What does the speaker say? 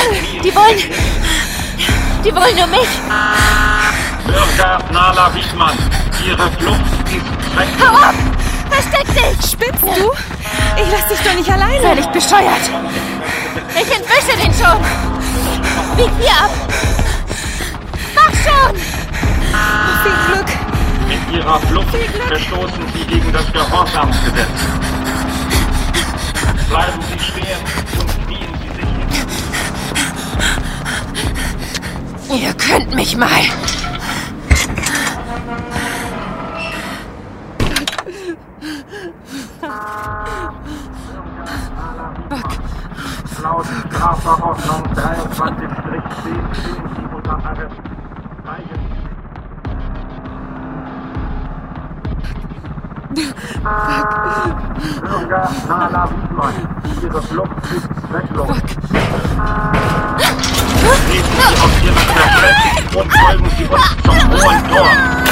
Die wollen nur mich. Bürger Nala Wiedmann, Ihre Flucht ist zwecklos. Hau ab! Versteck dich! Spinnst du? Ich lass dich doch nicht alleine. Sei nicht bescheuert. Ich entwische den schon. Bieg hier ab. Mach schon! Viel Glück. Mit Ihrer Flucht verstoßen Sie gegen das Gehorsamsgesetz. Bleiben Sie stehen und knien Sie sich hin. Ihr könnt mich mal. Laut Strafverordnung 23-10 stehen Sie unter Arrest. Bürger Nala Wiedmann, Ihre Flucht ist zwecklos. Nehmen Sie aus Ihrer Verpflichtung und folgen Sie uns zum Hohen Tor.